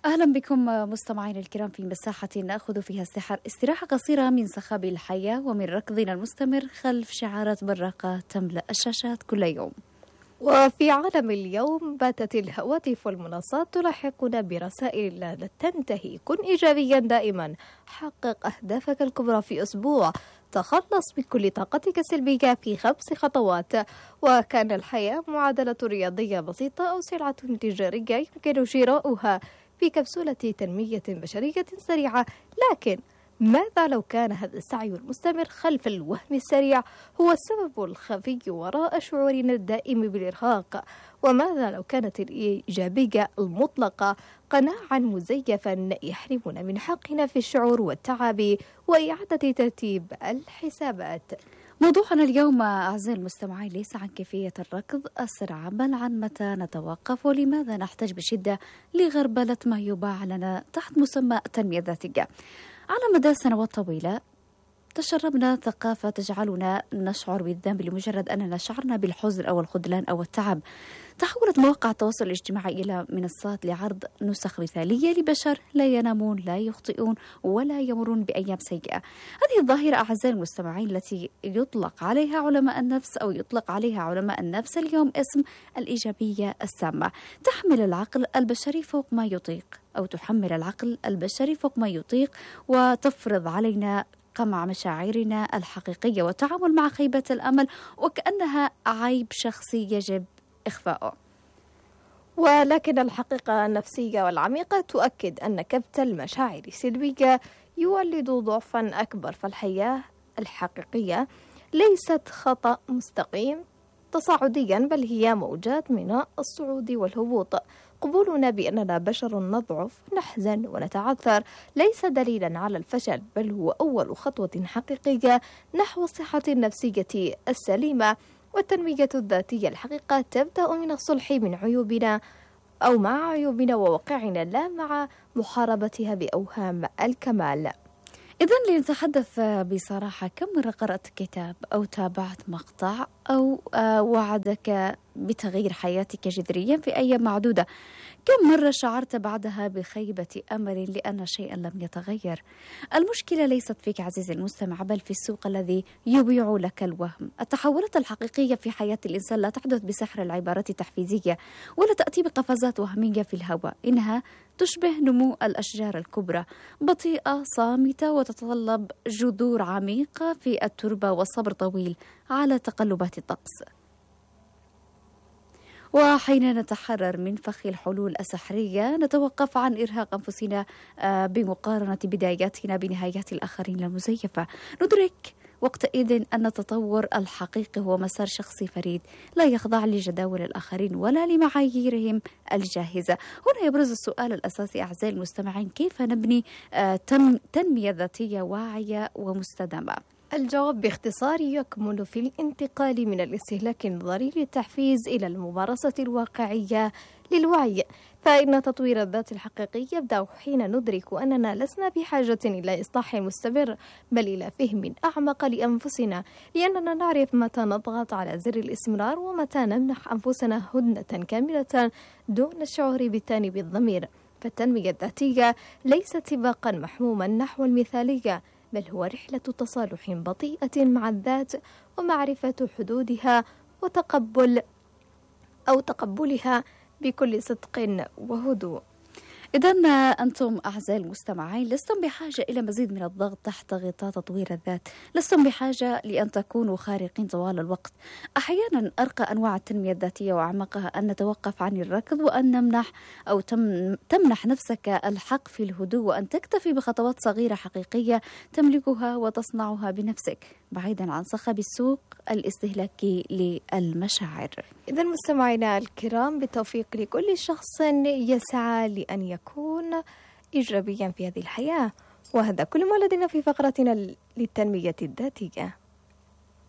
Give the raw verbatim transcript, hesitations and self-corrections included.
أهلا بكم مستمعين الكرام في مساحة نأخذ فيها استراحة قصيرة من صخب الحياة ومن ركضنا المستمر خلف شعارات براقة تملأ الشاشات كل يوم. وفي عالم اليوم باتت الهواتف والمنصات تلاحقنا برسائل لا تنتهي. كن إيجابيا دائما، حقق أهدافك الكبرى في أسبوع، تخلص من كل طاقتك السلبية في خمس خطوات. وكان الحياة معادلة رياضية بسيطة أو سلعة تجارية يمكن شراؤها في كبسولة تنمية بشرية سريعة، لكن ماذا لو كان هذا السعي المستمر خلف الوهم السريع هو السبب الخفي وراء شعورنا الدائم بالإرهاق؟ وماذا لو كانت الإيجابية المطلقة قناعا مزيفا يحرمنا من حقنا في الشعور والتعب وإعادة ترتيب الحسابات؟ موضوعنا اليوم أعزائي المستمعين ليس عن كيفية الركض أسرع، بل عن متى نتوقف ولماذا نحتاج بشدة لغربلة ما يباع لنا تحت مسمى التنمية الذاتية. على مدى سنوات طويلة تشربنا ثقافة تجعلنا نشعر بالذنب لمجرد أننا شعرنا بالحزن أو الخذلان أو التعب. تحولت مواقع التواصل الاجتماعي إلى منصات لعرض نسخ مثالية لبشر لا ينامون لا يخطئون ولا يمرون بأيام سيئة. هذه الظاهرة أعزائي المستمعين التي يطلق عليها علماء النفس أو يطلق عليها علماء النفس اليوم اسم الإيجابية السامة، تحمل العقل البشري فوق ما يطيق أو تحمل العقل البشري فوق ما يطيق وتفرض علينا قمع مشاعرنا الحقيقية والتعامل مع خيبة الأمل وكأنها عيب شخصي يجب إخفاؤه. ولكن الحقيقة النفسية والعميقة تؤكد أن كبت المشاعر السلبية يولد ضعفا أكبر، فالحياة الحقيقية ليست خطأ مستقيم تصاعديا، بل هي موجات من الصعود والهبوط. قبولنا بأننا بشر نضعف نحزن ونتعثر ليس دليلا على الفشل، بل هو أول خطوة حقيقية نحو الصحة النفسية السليمة. والتنمية الذاتية الحقيقة تبدأ من الصلح من عيوبنا أو مع عيوبنا وواقعنا، لا مع محاربتها بأوهام الكمال. إذن لنتحدث بصراحة، كم مرة قرأت كتاب أو تابعت مقطع أو وعدك بتغيير حياتك جذريا في أيام معدودة؟ كم مرة شعرت بعدها بخيبة أمل لأن شيئا لم يتغير؟ المشكلة ليست فيك عزيزي المستمع، بل في السوق الذي يبيع لك الوهم. التحولات الحقيقية في حياة الإنسان لا تحدث بسحر العبارات التحفيزية ولا تأتي بقفزات وهمية في الهواء، إنها تشبه نمو الأشجار الكبرى، بطيئة صامتة وتتطلب جذور عميقة في التربة وصبر طويل على تقلبات الطقس. وحين نتحرر من فخ الحلول السحرية نتوقف عن إرهاق أنفسنا بمقارنة بداياتنا بنهايات الآخرين المزيفة. ندرك وقتئذ أن التطور الحقيقي هو مسار شخصي فريد لا يخضع لجداول الآخرين ولا لمعاييرهم الجاهزة. هنا يبرز السؤال الأساسي أعزائي المستمعين: كيف نبني تنمية ذاتية واعية ومستدامة؟ الجواب باختصار يكمن في الانتقال من الاستهلاك النظري للتحفيز إلى الممارسة الواقعية للوعي. فإن تطوير الذات الحقيقي يبدأ حين ندرك أننا لسنا بحاجة إلى إصلاح مستمر، بل إلى فهم أعمق لأنفسنا، لأننا نعرف متى نضغط على زر الاستمرار ومتى نمنح أنفسنا هدنة كاملة دون الشعور بالتانيب الضمير. فالتنمية الذاتية ليست سباقا محموما نحو المثالية، بل هو رحلة تصالح بطيئة مع الذات ومعرفة حدودها وتقبل أو تقبلها بكل صدق وهدوء. إذن أنتم أعزائي المستمعين لستم بحاجة إلى مزيد من الضغط تحت غطاء تطوير الذات، لستم بحاجة لأن تكونوا خارقين طوال الوقت. أحيانا أرقى أنواع التنمية الذاتية وأعمقها أن نتوقف عن الركض وأن نمنح أو تم تمنح نفسك الحق في الهدوء، وأن تكتفي بخطوات صغيرة حقيقية تملكها وتصنعها بنفسك بعيدا عن صخب السوق الاستهلاكي للمشاعر. إذا مستمعينا الكرام، بالتوفيق لكل شخص يسعى لأن يكون إيجابيا في هذه الحياة. وهذا كل ما لدينا في فقرتنا للتنمية الذاتية.